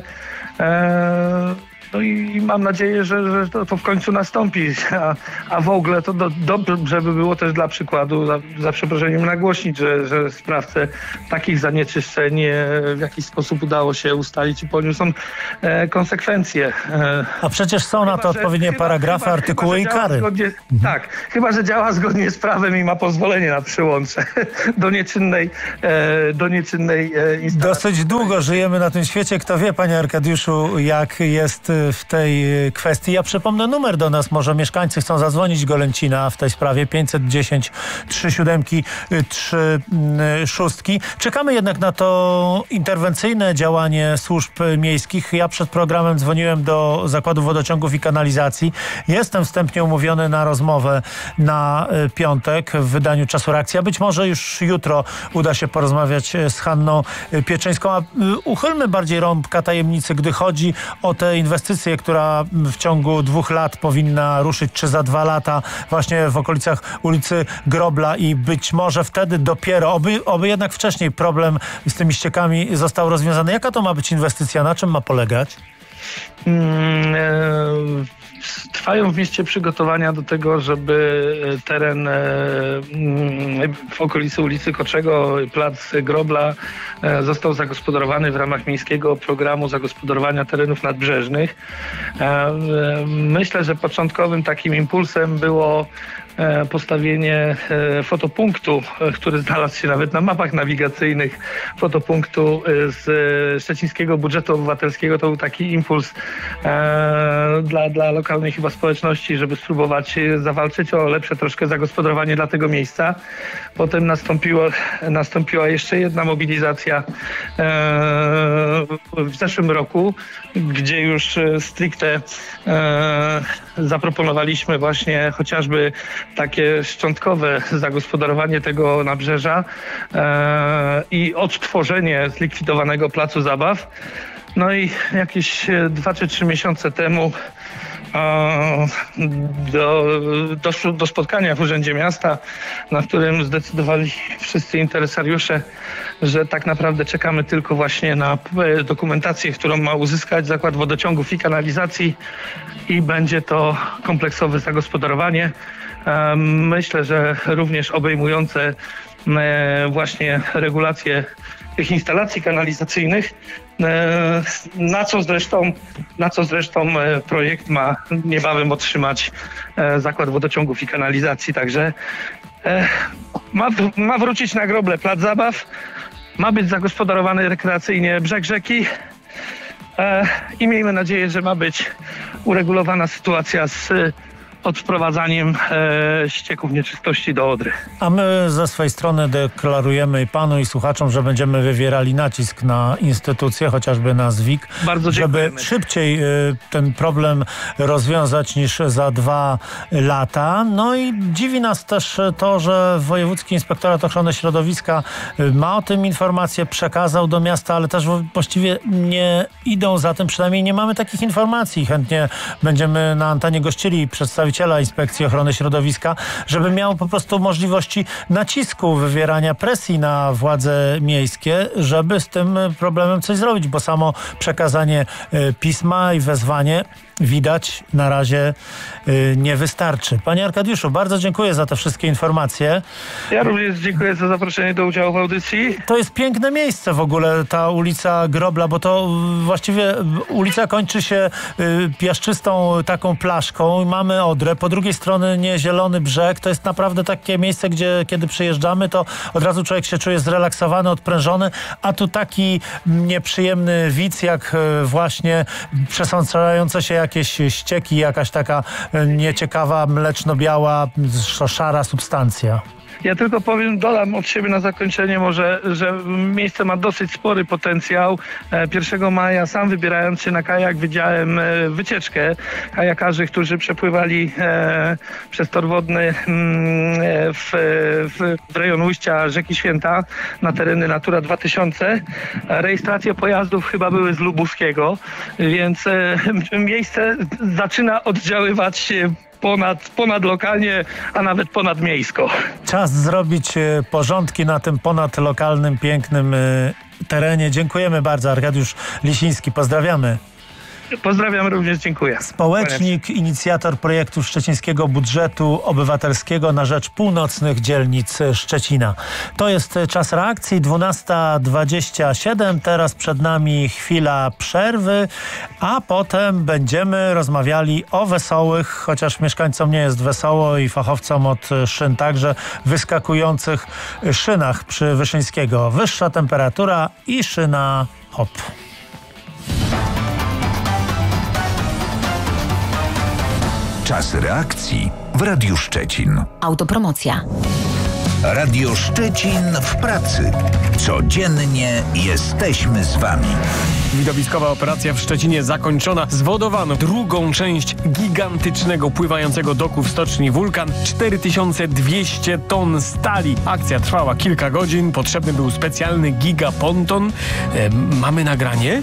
No i mam nadzieję, że to w końcu nastąpi, a w ogóle to dobrze by było też dla przykładu, za przeproszeniem nagłośnić, że sprawcę takich zanieczyszczeń w jakiś sposób udało się ustalić i poniósł konsekwencje. A przecież są na to odpowiednie paragrafy, artykuły i kary. Tak, chyba że działa zgodnie z prawem i ma pozwolenie na przyłącze do nieczynnej instalacji. Dosyć długo żyjemy na tym świecie. Kto wie, panie Arkadiuszu, jak jest w tej kwestii. Ja przypomnę numer do nas. Może mieszkańcy chcą zadzwonić Golęcina w tej sprawie. 510 37 36. Czekamy jednak na to interwencyjne działanie służb miejskich. Ja przed programem dzwoniłem do Zakładu Wodociągów i Kanalizacji. Jestem wstępnie umówiony na rozmowę na piątek w wydaniu Czasu Reakcji. A być może już jutro uda się porozmawiać z Hanną Pieczyńską. A uchylmy bardziej rąbka tajemnicy, gdy chodzi o te inwestycje, która w ciągu 2 lat powinna ruszyć, czy za 2 lata właśnie w okolicach ulicy Grobla i być może wtedy dopiero, oby jednak wcześniej problem z tymi ściekami został rozwiązany. Jaka to ma być inwestycja? Na czym ma polegać? Trwają w mieście przygotowania do tego, żeby teren w okolicy ulicy Koczego, plac Grobla został zagospodarowany w ramach miejskiego programu zagospodarowania terenów nadbrzeżnych. Myślę, że początkowym takim impulsem było postawienie fotopunktu, który znalazł się nawet na mapach nawigacyjnych, fotopunktu z szczecińskiego budżetu obywatelskiego. To był taki impuls dla lokalnej chyba społeczności, żeby spróbować zawalczyć o lepsze troszkę zagospodarowanie dla tego miejsca. Potem nastąpiła jeszcze jedna mobilizacja w zeszłym roku, gdzie już stricte zaproponowaliśmy właśnie chociażby takie szczątkowe zagospodarowanie tego nabrzeża i odtworzenie zlikwidowanego placu zabaw. No i jakieś 2 czy 3 miesiące temu doszło do spotkania w Urzędzie Miasta, na którym zdecydowali wszyscy interesariusze, że tak naprawdę czekamy tylko właśnie na dokumentację, którą ma uzyskać Zakład Wodociągów i Kanalizacji i będzie to kompleksowe zagospodarowanie. Myślę, że również obejmujące właśnie regulacje tych instalacji kanalizacyjnych, na co zresztą projekt ma niebawem otrzymać Zakład Wodociągów i Kanalizacji. Także ma wrócić na groble plac zabaw, ma być zagospodarowany rekreacyjnie brzeg rzeki i miejmy nadzieję, że ma być uregulowana sytuacja z odprowadzaniem ścieków nieczystości do Odry. A my ze swojej strony deklarujemy i panu i słuchaczom, że będziemy wywierali nacisk na instytucje, chociażby na ZWIK, żeby szybciej ten problem rozwiązać niż za 2 lata. No i dziwi nas też to, że Wojewódzki Inspektorat Ochrony Środowiska ma o tym informację, przekazał do miasta, ale też właściwie nie idą za tym, przynajmniej nie mamy takich informacji. Chętnie będziemy na antenie gościli przedstawiciela Inspekcji Ochrony Środowiska, żeby miał po prostu możliwości nacisku, wywierania presji na władze miejskie, żeby z tym problemem coś zrobić, bo samo przekazanie pisma i wezwanie widać na razie nie wystarczy. Panie Arkadiuszu, bardzo dziękuję za te wszystkie informacje. Ja również dziękuję za zaproszenie do udziału w audycji. To jest piękne miejsce w ogóle, ta ulica Grobla, bo to właściwie ulica kończy się piaszczystą taką plaszką i mamy Odrę, po drugiej stronie nie zielony brzeg. To jest naprawdę takie miejsce, gdzie kiedy przyjeżdżamy, to od razu człowiek się czuje zrelaksowany, odprężony, a tu taki nieprzyjemny widz, jak właśnie przesączające się jakieś ścieki, jakaś taka nieciekawa, mleczno-biała, szara substancja. Ja tylko dodam od siebie na zakończenie może, że miejsce ma dosyć spory potencjał. 1 maja sam wybierając się na kajak widziałem wycieczkę kajakarzy, którzy przepływali przez tor wodny w rejon ujścia rzeki Święta na tereny Natura 2000. Rejestracje pojazdów chyba były z Lubuskiego, więc miejsce zaczyna oddziaływać ponad lokalnie, a nawet ponadmiejsko. Czas zrobić porządki na tym ponadlokalnym, pięknym terenie. Dziękujemy bardzo. Arkadiusz Lisiński, pozdrawiamy. Pozdrawiam również, dziękuję. Społecznik, inicjator projektu Szczecińskiego Budżetu Obywatelskiego na rzecz północnych dzielnic Szczecina. To jest czas reakcji, 12:27. Teraz przed nami chwila przerwy, a potem będziemy rozmawiali o wesołych, chociaż mieszkańcom nie jest wesoło i fachowcom od szyn także, wyskakujących szynach przy Wyszyńskiego. Wyższa temperatura i szyna hop. Czas reakcji w Radiu Szczecin. Autopromocja. Radio Szczecin w pracy. Codziennie jesteśmy z wami. Widowiskowa operacja w Szczecinie zakończona. Zwodowano drugą część gigantycznego pływającego doku w stoczni Wulkan. 4200 ton stali. Akcja trwała kilka godzin. Potrzebny był specjalny gigaponton. Mamy nagranie?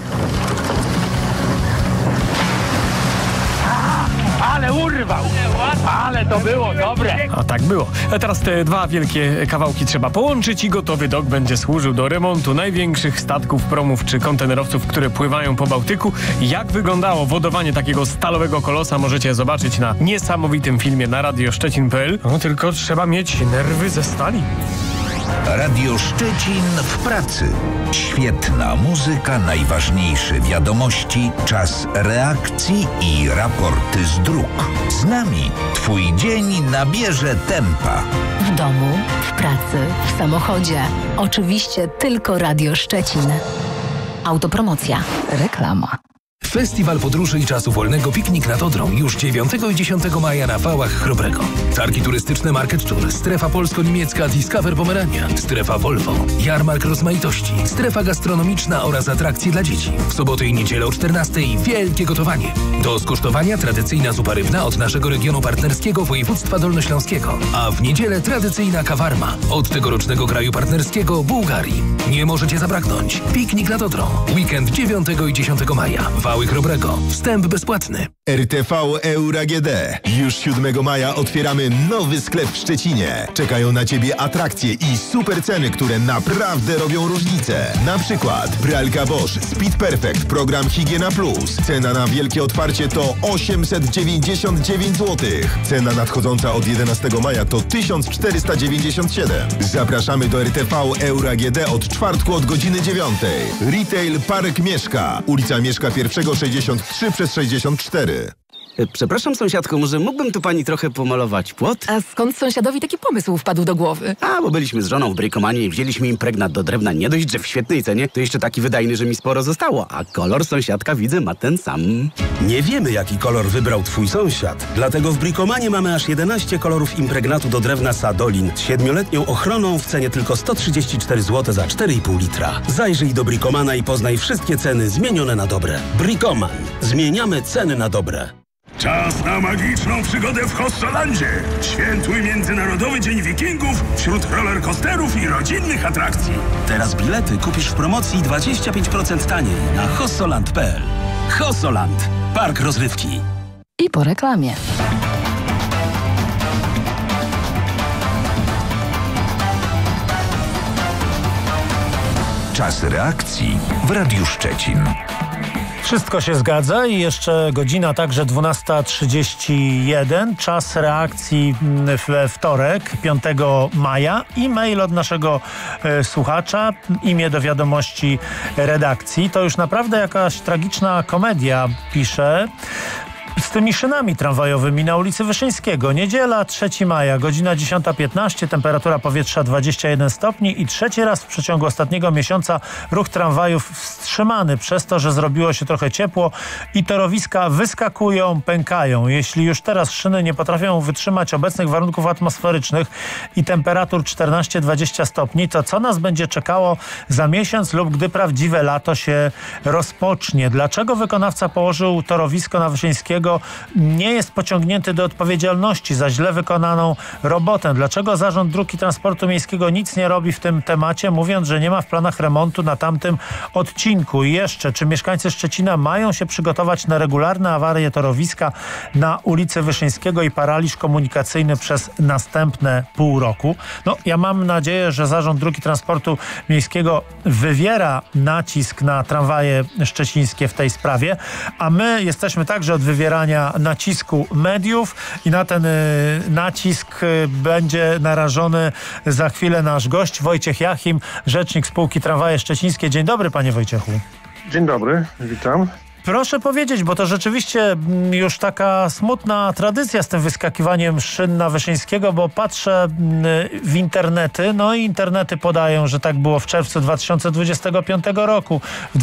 Ale urwał! Ale to było dobre! A tak było. A teraz te 2 wielkie kawałki trzeba połączyć i gotowy dok będzie służył do remontu największych statków, promów czy kontenerowców, które pływają po Bałtyku. Jak wyglądało wodowanie takiego stalowego kolosa, możecie zobaczyć na niesamowitym filmie na radioszczecin.pl. No tylko trzeba mieć nerwy ze stali. Radio Szczecin w pracy. Świetna muzyka, najważniejsze wiadomości, czas reakcji i raporty z dróg. Z nami twój dzień nabierze tempa. W domu, w pracy, w samochodzie. Oczywiście tylko Radio Szczecin. Autopromocja. Reklama. Festiwal Podróży i Czasu Wolnego Piknik nad Odrą już 9 i 10 maja na Wałach Chrobrego. Targi turystyczne Market Tour, strefa polsko-niemiecka Discover Pomerania, strefa Volvo, jarmark rozmaitości, strefa gastronomiczna oraz atrakcje dla dzieci. W sobotę i niedzielę o 14 wielkie gotowanie. Do skosztowania tradycyjna zupa rybna od naszego regionu partnerskiego województwa dolnośląskiego, a w niedzielę tradycyjna kawarma od tegorocznego kraju partnerskiego Bułgarii. Nie możecie zabraknąć. Piknik nad Odrą. Weekend 9 i 10 maja. Wały Chrobrego. Wstęp bezpłatny. RTV Euro AGD. Już 7 maja otwieramy nowy sklep w Szczecinie. Czekają na Ciebie atrakcje i super ceny, które naprawdę robią różnicę. Na przykład pralka Bosch Speed Perfect Program Higiena Plus. Cena na wielkie otwarcie to 899 zł. Cena nadchodząca od 11 maja to 1497. Zapraszamy do RTV Euro AGD od czwartku od godziny 9. Retail Park Mieszka. Ulica Mieszka I 63/64. Przepraszam, sąsiadko, może mógłbym tu pani trochę pomalować płot? A skąd sąsiadowi taki pomysł wpadł do głowy? Bo byliśmy z żoną w Brikomanie i wzięliśmy impregnat do drewna. Nie dość, że w świetnej cenie, to jeszcze taki wydajny, że mi sporo zostało. A kolor sąsiadka, widzę, ma ten sam. Nie wiemy, jaki kolor wybrał twój sąsiad. Dlatego w Brikomanie mamy aż 11 kolorów impregnatu do drewna Sadolin z 7-letnią ochroną w cenie tylko 134 zł za 4,5 litra. Zajrzyj do Brikomana i poznaj wszystkie ceny zmienione na dobre. Brikoman. Zmieniamy ceny na dobre. Czas na magiczną przygodę w Hossolandzie. Świętuj Międzynarodowy Dzień Wikingów wśród rollercoasterów i rodzinnych atrakcji. Teraz bilety kupisz w promocji 25% taniej na hossoland.pl. Hossoland. Park rozrywki. I po reklamie. Czas reakcji w Radiu Szczecin. Wszystko się zgadza i jeszcze godzina, także 12:31. Czas reakcji we wtorek, 5 maja. E-mail od naszego słuchacza, imię do wiadomości redakcji. To już naprawdę jakaś tragiczna komedia, pisze. Z tymi szynami tramwajowymi na ulicy Wyszyńskiego. Niedziela, 3 maja, godzina 10:15, temperatura powietrza 21 stopni i trzeci raz w przeciągu ostatniego miesiąca ruch tramwajów wstrzymany przez to, że zrobiło się trochę ciepło i torowiska wyskakują, pękają. Jeśli już teraz szyny nie potrafią wytrzymać obecnych warunków atmosferycznych i temperatur 14-20 stopni, to co nas będzie czekało za miesiąc lub gdy prawdziwe lato się rozpocznie? Dlaczego wykonawca położył torowisko na Wyszyńskiego nie jest pociągnięty do odpowiedzialności za źle wykonaną robotę? Dlaczego Zarząd Dróg i Transportu Miejskiego nic nie robi w tym temacie, mówiąc, że nie ma w planach remontu na tamtym odcinku? I jeszcze, czy mieszkańcy Szczecina mają się przygotować na regularne awarie torowiska na ulicy Wyszyńskiego i paraliż komunikacyjny przez następne pół roku? Ja mam nadzieję, że Zarząd Dróg i Transportu Miejskiego wywiera nacisk na tramwaje szczecińskie w tej sprawie, a my jesteśmy także od wywierania nacisku mediów i na ten nacisk będzie narażony za chwilę nasz gość Wojciech Jachim, rzecznik spółki Tramwaje Szczecińskie. Dzień dobry, panie Wojciechu. Dzień dobry, witam. Proszę powiedzieć, bo to rzeczywiście już taka smutna tradycja z tym wyskakiwaniem szyn na Wyszyńskiego, bo patrzę w internety, i internety podają, że tak było w czerwcu 2025 roku, w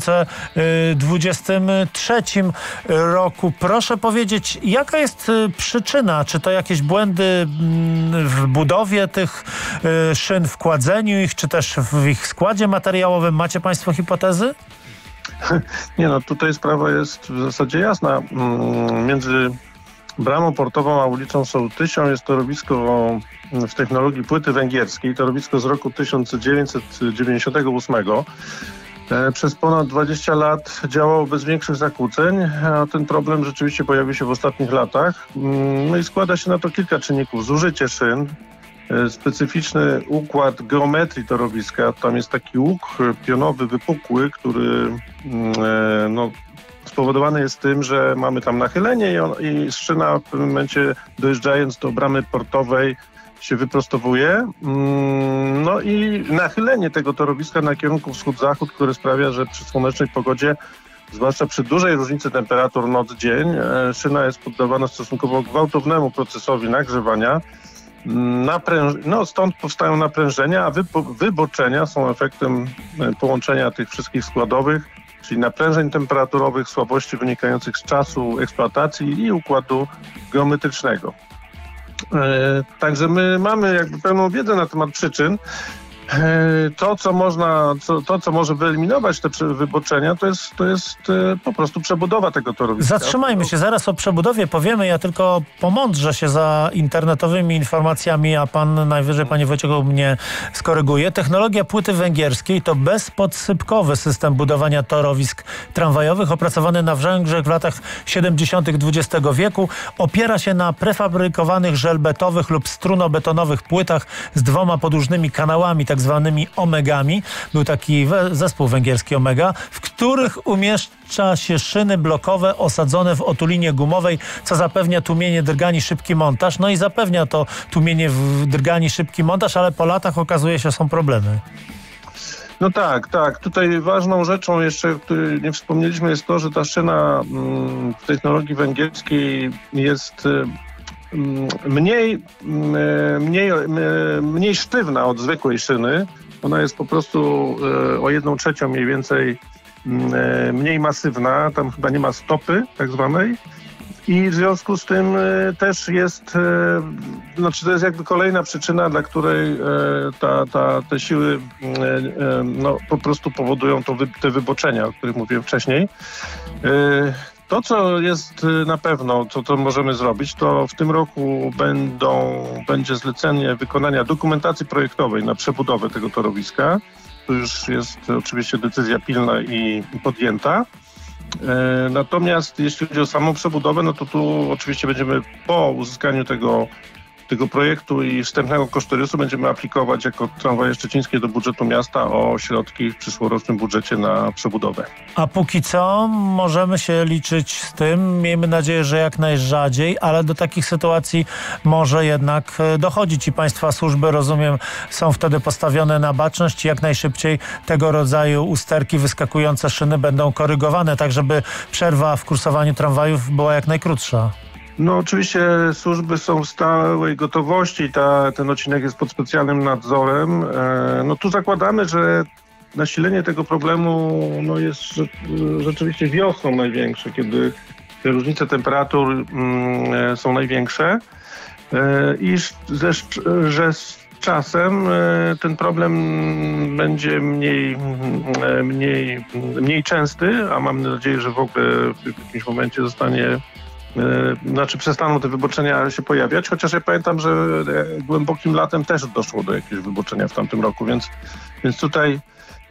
2023 roku. Proszę powiedzieć, jaka jest przyczyna? Czy to jakieś błędy w budowie tych szyn, w kładzeniu ich, czy też w ich składzie materiałowym? Macie państwo hipotezy? Nie, tutaj sprawa jest w zasadzie jasna. Między bramą portową a ulicą Sołtysią jest torowisko w technologii płyty węgierskiej, torowisko z roku 1998. Przez ponad 20 lat działało bez większych zakłóceń, a ten problem rzeczywiście pojawił się w ostatnich latach. I składa się na to kilka czynników. Zużycie szyn, specyficzny układ geometrii torowiska. Tam jest taki łuk pionowy, wypukły, który spowodowany jest tym, że mamy tam nachylenie i szyna w pewnym momencie, dojeżdżając do bramy portowej, się wyprostowuje. I nachylenie tego torowiska na kierunku wschód-zachód, które sprawia, że przy słonecznej pogodzie, zwłaszcza przy dużej różnicy temperatur noc-dzień, szyna jest poddawana stosunkowo gwałtownemu procesowi nagrzewania. Stąd powstają naprężenia, a wyboczenia są efektem połączenia tych wszystkich składowych, czyli naprężeń temperaturowych, słabości wynikających z czasu eksploatacji i układu geometrycznego. Także my mamy jakby pełną wiedzę na temat przyczyn. To, co może wyeliminować te wyboczenia, to jest po prostu przebudowa tego torowiska. Zatrzymajmy się, zaraz o przebudowie powiemy. Ja tylko pomądrzę się za internetowymi informacjami, a pan najwyżej, panie Wojciechu, mnie skoryguje. Technologia płyty węgierskiej to bezpodsypkowy system budowania torowisk tramwajowych opracowany na Węgrzech w latach 70. XX wieku. Opiera się na prefabrykowanych żelbetowych lub strunobetonowych płytach z 2 podłużnymi kanałami, tak zwanymi omegami. Był taki zespół węgierski Omega, w których umieszcza się szyny blokowe osadzone w otulinie gumowej, co zapewnia tłumienie drgań i szybki montaż. No i zapewnia to tłumienie drgań i szybki montaż, ale po latach okazuje się, są problemy. No tak. Tutaj ważną rzeczą jeszcze, o której nie wspomnieliśmy, jest to, że ta szyna w technologii węgierskiej jest mniej sztywna od zwykłej szyny. Ona jest po prostu o 1/3 mniej więcej mniej masywna. Tam chyba nie ma stopy tak zwanej. I w związku z tym też jest, to jest jakby kolejna przyczyna, dla której te siły po prostu powodują te wyboczenia, o których mówiłem wcześniej. To, co jest na pewno, co możemy zrobić, to w tym roku będzie zlecenie wykonania dokumentacji projektowej na przebudowę tego torowiska. To już jest oczywiście decyzja pilna i podjęta. Natomiast jeśli chodzi o samą przebudowę, no to tu oczywiście będziemy po uzyskaniu tego projektu i wstępnego kosztorysu będziemy aplikować jako Tramwaje Szczecińskie do budżetu miasta o środki w przyszłorocznym budżecie na przebudowę. A póki co możemy się liczyć z tym, miejmy nadzieję, że jak najrzadziej, ale do takich sytuacji może jednak dochodzić i państwa służby, rozumiem, są wtedy postawione na baczność i jak najszybciej tego rodzaju usterki, wyskakujące szyny będą korygowane, tak żeby przerwa w kursowaniu tramwajów była jak najkrótsza. No oczywiście służby są w stałej gotowości i ten odcinek jest pod specjalnym nadzorem. No tu zakładamy, że nasilenie tego problemu jest rzeczywiście wiosną największe, kiedy te różnice temperatur są największe i że z czasem ten problem będzie mniej częsty, a mam nadzieję, że w ogóle w jakimś momencie przestaną te wyboczenia się pojawiać, chociaż ja pamiętam, że głębokim latem też doszło do jakiegoś wyboczenia w tamtym roku, więc tutaj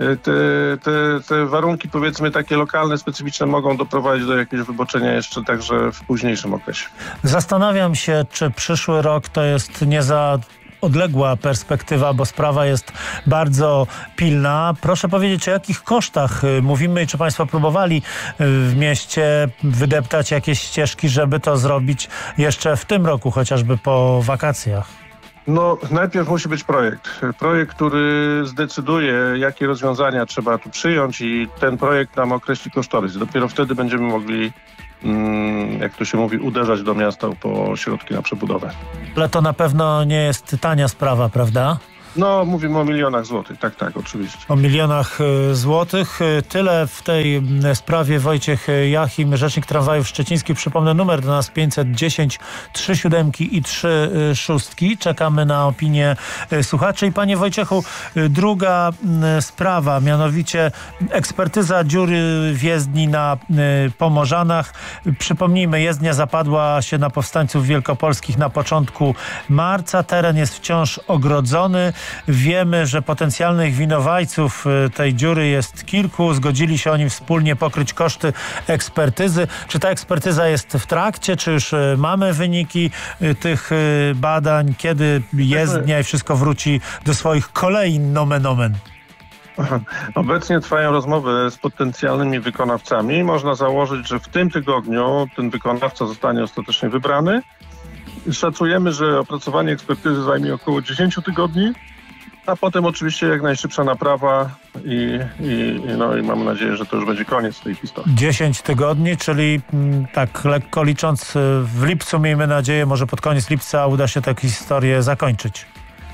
te warunki, powiedzmy takie lokalne, specyficzne mogą doprowadzić do jakiegoś wyboczenia jeszcze także w późniejszym okresie. Zastanawiam się, czy przyszły rok to jest nie za odległa perspektywa, bo sprawa jest bardzo pilna. Proszę powiedzieć, o jakich kosztach mówimy i czy państwo próbowali w mieście wydeptać jakieś ścieżki, żeby to zrobić jeszcze w tym roku, chociażby po wakacjach? No, najpierw musi być projekt. Projekt, który zdecyduje, jakie rozwiązania trzeba tu przyjąć i ten projekt nam określi kosztorys. Dopiero wtedy będziemy mogli, jak to się mówi, uderzać do miasta po środki na przebudowę. Ale to na pewno nie jest tania sprawa, prawda? No, mówimy o milionach złotych, tak, oczywiście. O milionach złotych. Tyle w tej sprawie. Wojciech Jachim, rzecznik Tramwajów Szczecińskich. Przypomnę numer do nas 510 37 i 36. Czekamy na opinię słuchaczy. I panie Wojciechu, druga sprawa, mianowicie ekspertyza dziury w jezdni na Pomorzanach. Przypomnijmy, jezdnia zapadła się na powstańców wielkopolskich na początku marca. Teren jest wciąż ogrodzony. Wiemy, że potencjalnych winowajców tej dziury jest kilku. Zgodzili się oni wspólnie pokryć koszty ekspertyzy. Czy ta ekspertyza jest w trakcie? Czy już mamy wyniki tych badań? Kiedy jezdnia i wszystko wróci do swoich kolei, nomen omen? Obecnie trwają rozmowy z potencjalnymi wykonawcami. Można założyć, że w tym tygodniu ten wykonawca zostanie ostatecznie wybrany. Szacujemy, że opracowanie ekspertyzy zajmie około 10 tygodni, a potem oczywiście jak najszybsza naprawa i mamy nadzieję, że to już będzie koniec tej historii. 10 tygodni, czyli tak lekko licząc w lipcu, miejmy nadzieję, może pod koniec lipca uda się tę historię zakończyć.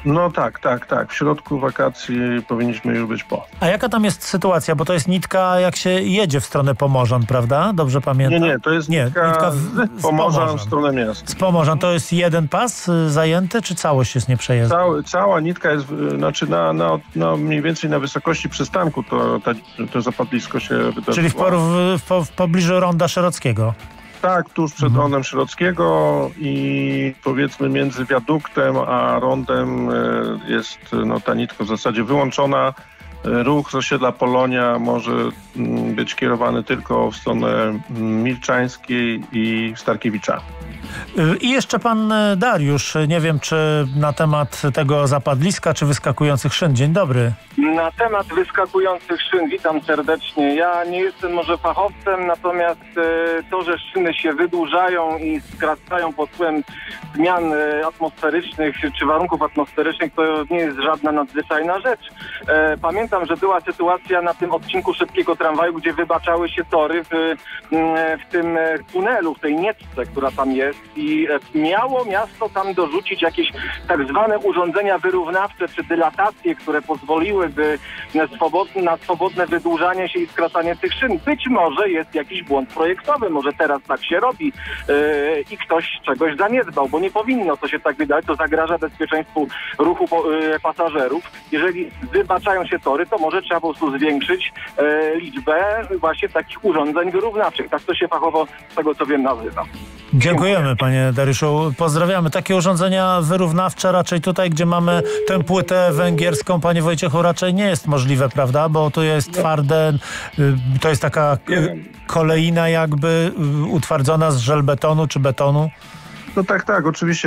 No tak. W środku wakacji powinniśmy już być po. A jaka tam jest sytuacja? Bo to jest nitka, jak się jedzie w stronę Pomorzan, prawda? Dobrze pamiętam? Nie, to jest nitka z Pomorzan w stronę miasta. Z Pomorzan. To jest jeden pas zajęty, czy całość jest nieprzejezdna? Cała nitka jest, znaczy mniej więcej na wysokości przystanku to zapadlisko się wydarzyło. Czyli w pobliżu ronda Szerockiego. Tak, tuż przed rondem Szerockiego i powiedzmy między wiaduktem a rondem jest ta nitka w zasadzie wyłączona. Ruch z osiedla Polonia może być kierowany tylko w stronę Milczańskiej i Starkiewicza. I jeszcze pan Dariusz, nie wiem czy na temat tego zapadliska, czy wyskakujących szyn. Dzień dobry. Na temat wyskakujących szyn, witam serdecznie. Ja nie jestem może fachowcem, natomiast to, że szyny się wydłużają i skracają pod wpływem zmian atmosferycznych czy warunków atmosferycznych, to nie jest żadna nadzwyczajna rzecz. Pamiętam, że była sytuacja na tym odcinku szybkiego tramwaju, gdzie wybaczały się tory w tym tunelu, w tej nietce, która tam jest i miało miasto tam dorzucić jakieś tak zwane urządzenia wyrównawcze czy dylatacje, które pozwoliłyby na swobodne wydłużanie się i skracanie tych szyn. Być może jest jakiś błąd projektowy, może teraz tak się robi i ktoś czegoś zaniedbał, bo nie powinno to się tak wydać, to zagraża bezpieczeństwu ruchu pasażerów. Jeżeli wybaczają się tory, to może trzeba po prostu zwiększyć liczbę właśnie takich urządzeń wyrównawczych. Tak to się fachowo, z tego co wiem, nazywa. Dziękujemy panie Dariuszu. Pozdrawiamy. Takie urządzenia wyrównawcze raczej tutaj, gdzie mamy tę płytę węgierską, panie Wojciechu, raczej nie jest możliwe, prawda? Bo tu jest twarde, to jest taka kolejna jakby utwardzona z żelbetonu czy betonu. No tak. Oczywiście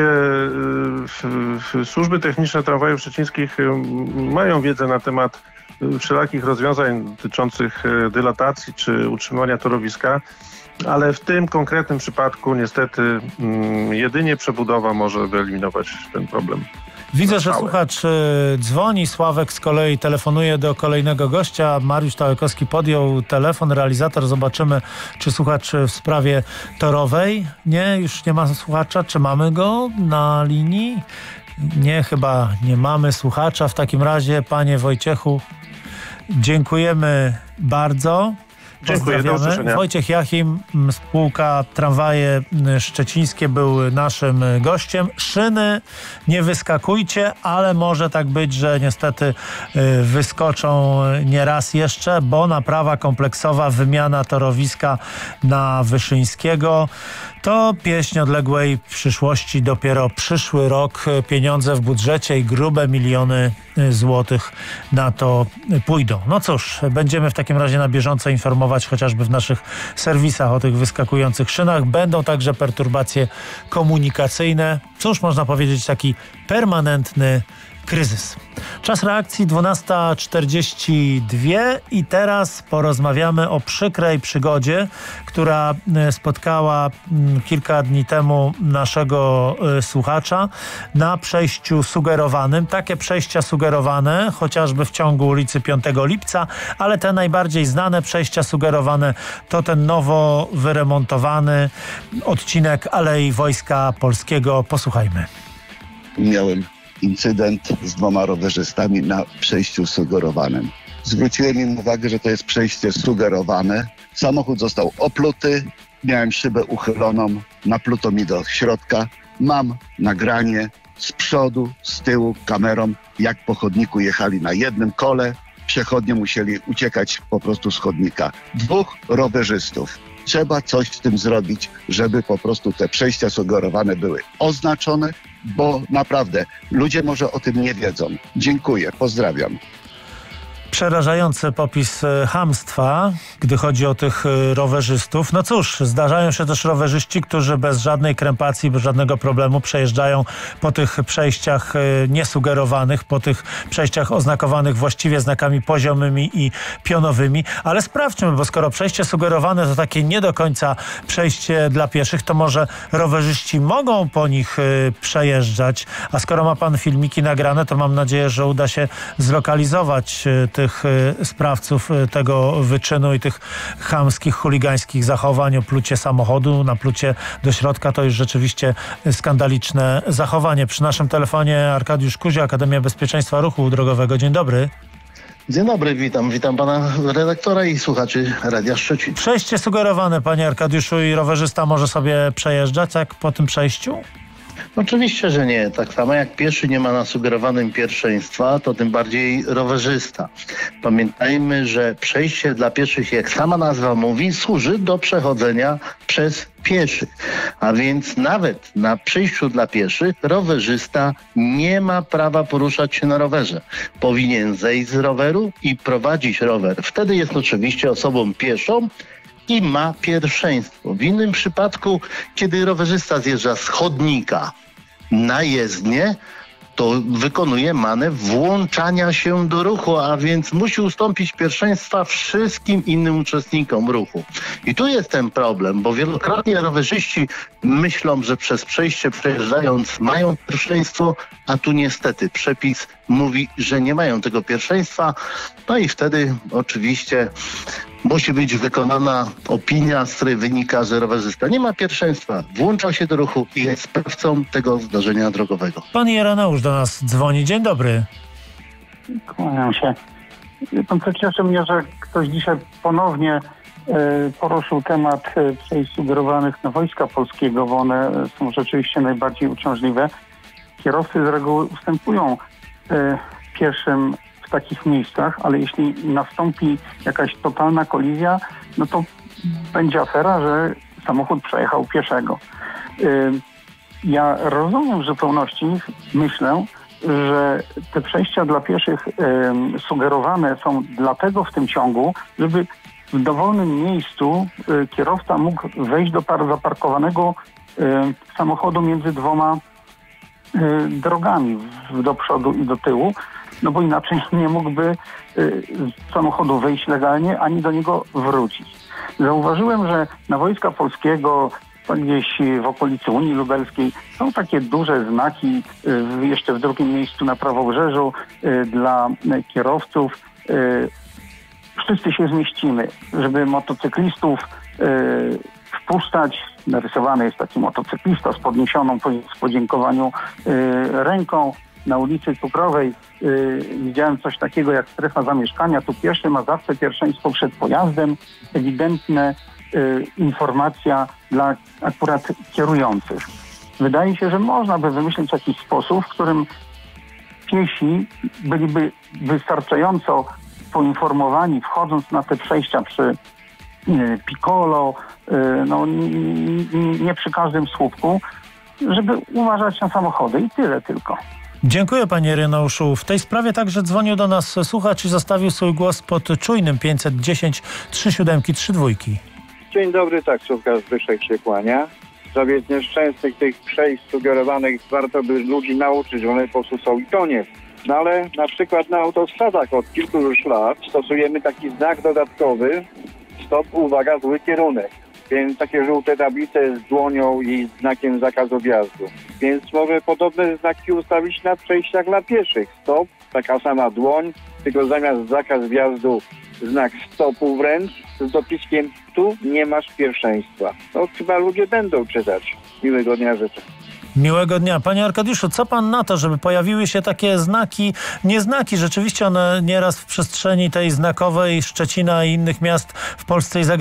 służby techniczne tramwajów szczecińskich mają wiedzę na temat wszelakich rozwiązań dotyczących dylatacji czy utrzymywania torowiska. Ale w tym konkretnym przypadku niestety jedynie przebudowa może wyeliminować ten problem. Widzę, że słuchacz dzwoni. Sławek z kolei telefonuje do kolejnego gościa. Mariusz Tałekowski podjął telefon. Realizator, zobaczymy, czy słuchacz w sprawie torowej. Nie, już nie ma słuchacza. Czy mamy go na linii? Nie, chyba nie mamy słuchacza. W takim razie, panie Wojciechu, dziękujemy bardzo. Dziękuję, do usłyszenia. Wojciech Jachim, spółka Tramwaje Szczecińskie, był naszym gościem. Szyny nie wyskakujcie, ale może tak być, że niestety wyskoczą nie raz jeszcze, bo naprawa kompleksowa, wymiana torowiska na Wyszyńskiego to pieśń odległej przyszłości. Dopiero przyszły rok pieniądze w budżecie i grube miliony złotych na to pójdą. No cóż, będziemy w takim razie na bieżąco informować chociażby w naszych serwisach o tych wyskakujących szynach. Będą także perturbacje komunikacyjne. Cóż można powiedzieć, taki permanentny kryzys. Czas reakcji 12:42 i teraz porozmawiamy o przykrej przygodzie, która spotkała kilka dni temu naszego słuchacza na przejściu sugerowanym. Takie przejścia sugerowane chociażby w ciągu ulicy 5 Lipca, ale te najbardziej znane przejścia sugerowane to ten nowo wyremontowany odcinek Alei Wojska Polskiego. Posłuchajmy. Miałem incydent z 2 rowerzystami na przejściu sugerowanym. Zwróciłem im uwagę, że to jest przejście sugerowane. Samochód został opluty, miałem szybę uchyloną, napluto mi do środka. Mam nagranie z przodu, z tyłu, kamerą, jak po chodniku jechali na jednym kole. Przechodnie musieli uciekać po prostu z chodnika. 2 rowerzystów. Trzeba coś z tym zrobić, żeby po prostu te przejścia sugerowane były oznaczone, bo naprawdę ludzie może o tym nie wiedzą. Dziękuję, pozdrawiam. Przerażający popis chamstwa, gdy chodzi o tych rowerzystów. No cóż, zdarzają się też rowerzyści, którzy bez żadnej krępacji, bez żadnego problemu przejeżdżają po tych przejściach niesugerowanych, po tych przejściach oznakowanych właściwie znakami poziomymi i pionowymi. Ale sprawdźmy, bo skoro przejście sugerowane to takie nie do końca przejście dla pieszych, to może rowerzyści mogą po nich przejeżdżać. A skoro ma pan filmiki nagrane, to mam nadzieję, że uda się zlokalizować tych sprawców tego wyczynu i tych chamskich, chuligańskich zachowań, o plucie samochodu, na plucie do środka, to już rzeczywiście skandaliczne zachowanie. Przy naszym telefonie Arkadiusz Kuzia, Akademia Bezpieczeństwa Ruchu Drogowego. Dzień dobry. Dzień dobry, witam pana redaktora i słuchaczy Radia Szczecin. Przejście sugerowane, panie Arkadiuszu, i rowerzysta może sobie przejeżdżać jak po tym przejściu? Oczywiście, że nie. Tak samo jak pieszy nie ma na sugerowanym pierwszeństwa, to tym bardziej rowerzysta. Pamiętajmy, że przejście dla pieszych, jak sama nazwa mówi, służy do przechodzenia przez pieszych. A więc nawet na przejściu dla pieszych rowerzysta nie ma prawa poruszać się na rowerze. Powinien zejść z roweru i prowadzić rower. Wtedy jest oczywiście osobą pieszą i ma pierwszeństwo. W innym przypadku, kiedy rowerzysta zjeżdża z chodnika na jezdnię, to wykonuje manewr włączania się do ruchu, a więc musi ustąpić pierwszeństwa wszystkim innym uczestnikom ruchu. I tu jest ten problem, bo wielokrotnie rowerzyści myślą, że przez przejście przejeżdżając mają pierwszeństwo, a tu niestety przepis mówi, że nie mają tego pierwszeństwa. No i wtedy oczywiście musi być wykonana opinia, z której wynika, że rowerzysta nie ma pierwszeństwa, włącza się do ruchu i jest sprawcą tego zdarzenia drogowego. Pan Ireneusz do nas dzwoni. Dzień dobry. Kłaniam się. Pan cieszy mnie, że ktoś dzisiaj ponownie poruszył temat przejść sugerowanych na Wojska Polskiego, bo one są rzeczywiście najbardziej uciążliwe. Kierowcy z reguły ustępują pieszym w takich miejscach, ale jeśli nastąpi jakaś totalna kolizja, no to będzie afera, że samochód przejechał pieszego. Ja rozumiem w zupełności, myślę, że te przejścia dla pieszych sugerowane są dlatego w tym ciągu, żeby w dowolnym miejscu kierowca mógł wejść do zaparkowanego samochodu między dwoma drogami, do przodu i do tyłu, no bo inaczej nie mógłby z samochodu wyjść legalnie, ani do niego wrócić. Zauważyłem, że na Wojska Polskiego, gdzieś w okolicy Unii Lubelskiej, są takie duże znaki, jeszcze w drugim miejscu na Prawobrzeżu, dla kierowców. Wszyscy się zmieścimy, żeby motocyklistów wpuszczać. Narysowany jest taki motocyklista z podniesioną w podziękowaniu ręką. Na ulicy Cukrowej widziałem coś takiego jak strefa zamieszkania. Tu pieszy ma zawsze pierwszeństwo przed pojazdem. Ewidentna informacja dla akurat kierujących. Wydaje się, że można by wymyślić jakiś sposób, w którym piesi byliby wystarczająco poinformowani, wchodząc na te przejścia przy Piccolo, no nie przy każdym słupku, żeby uważać na samochody i tyle tylko. Dziękuję panie Ireneuszu. W tej sprawie także dzwonił do nas słuchacz i zostawił swój głos pod czujnym 510 3732. Dzień dobry, taksówka Zbyszek się kłania. W sprawie nieszczęsnych tych przejść sugerowanych warto by ludzi nauczyć, że one po prostu są i koniec. No ale na przykład na autostradach od kilku już lat stosujemy taki znak dodatkowy: stop, uwaga, zły kierunek. Więc takie żółte tablice z dłonią i znakiem zakazu wjazdu. Więc może podobne znaki ustawić na przejściach dla pieszych. Stop, taka sama dłoń, tylko zamiast zakaz wjazdu znak stopu wręcz z dopiskiem tu nie masz pierwszeństwa. No chyba ludzie będą czytać. Miłego dnia życzę. Miłego dnia. Panie Arkadiuszu, co pan na to, żeby pojawiły się takie znaki, nie znaki, rzeczywiście one nieraz w przestrzeni tej znakowej Szczecina i innych miast w Polsce i za